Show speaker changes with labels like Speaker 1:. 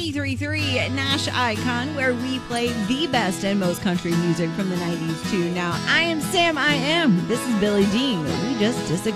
Speaker 1: 93.3 Nash Icon, where we play the best and most country music from the 90s to now. I am Sam. I am. This is Billie Dean. We just disagree.